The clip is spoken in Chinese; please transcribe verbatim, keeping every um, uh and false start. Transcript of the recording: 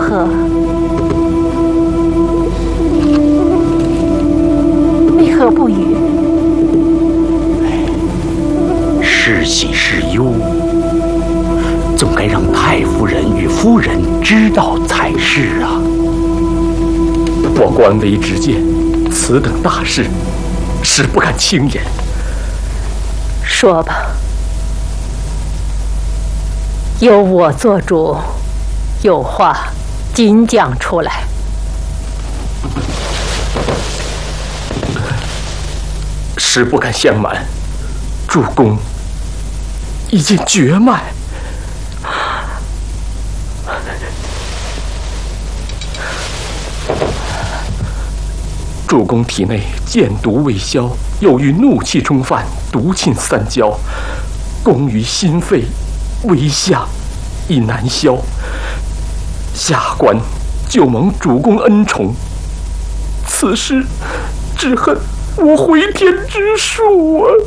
何？为何不语？ 是喜是忧，总该让太夫人与夫人知道才是啊。 我官微之见，此等大事，实不敢轻言。 说吧，由我做主，有话尽讲出来。 实不敢相瞒，主公已经绝脉。主公体内箭毒未消，又遇怒气冲犯，毒沁三焦，攻于心肺，微下亦难消。下官就蒙主公恩宠，此事只恨无回天之术啊！